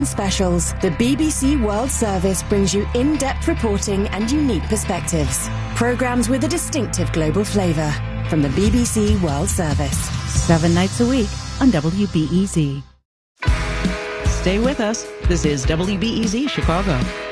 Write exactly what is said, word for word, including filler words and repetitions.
Specials. The B B C World Service brings you in-depth reporting and unique perspectives. Programmes with a distinctive global flavour. From the B B C World Service. Seven nights a week on W B E Z. Stay with us. This is W B E Z Chicago.